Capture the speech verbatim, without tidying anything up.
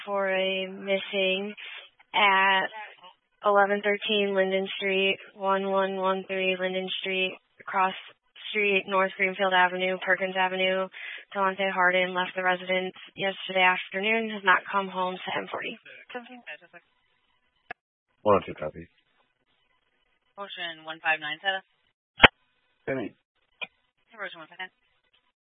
for a missing at eleven thirteen Linden Street, one one one three Linden Street, across Street, North Greenfield Avenue, Perkins Avenue. Delonte Harden left the residence yesterday afternoon, has not come home to M forty. one oh two copy. Motion one five nine seven. Penny. Motion one second.